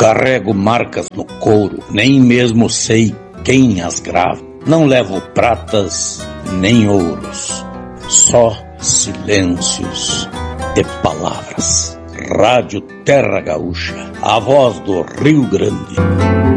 Carrego marcas no couro, nem mesmo sei quem as grava. Não levo pratas nem ouros, só silêncios de palavras. Rádio Terra Gaúcha, a voz do Rio Grande.